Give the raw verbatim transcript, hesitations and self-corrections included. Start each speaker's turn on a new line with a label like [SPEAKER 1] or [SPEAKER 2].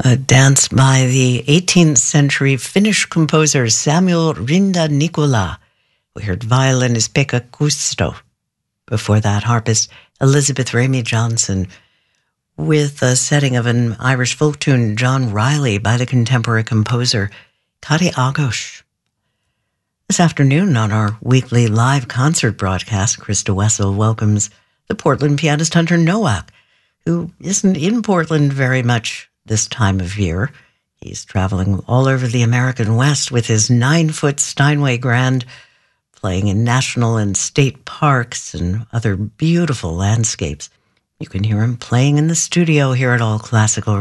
[SPEAKER 1] a dance by the eighteenth century Finnish composer Samuel Rinta-Nikula. We heard violinist Pekka Kuusisto. Before that, harpist Elizabeth Ramey Johnson, with a setting of an Irish folk tune, John Riley, by the contemporary composer Kari Agosh. This afternoon on our weekly live concert broadcast, Krista Wessel welcomes the Portland pianist Hunter Nowak, who isn't in Portland very much this time of year. He's traveling all over the American West with his nine-foot Steinway Grand, playing in national and state parks and other beautiful landscapes. You can hear him playing in the studio here at All Classical